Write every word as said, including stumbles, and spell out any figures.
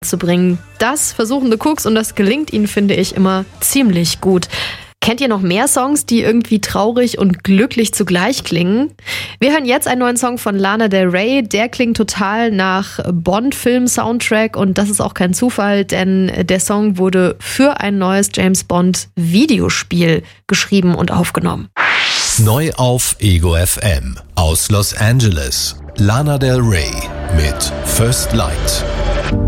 zu bringen. Das versuchen The Cooks und das gelingt ihnen, finde ich, immer ziemlich gut. Kennt ihr noch mehr Songs, die irgendwie traurig und glücklich zugleich klingen? Wir hören jetzt einen neuen Song von Lana Del Rey. Der klingt total nach Bond-Film-Soundtrack und das ist auch kein Zufall, denn der Song wurde für ein neues James-Bond-Videospiel geschrieben und aufgenommen. Neu auf Ego F M aus Los Angeles. Lana Del Rey mit First Light.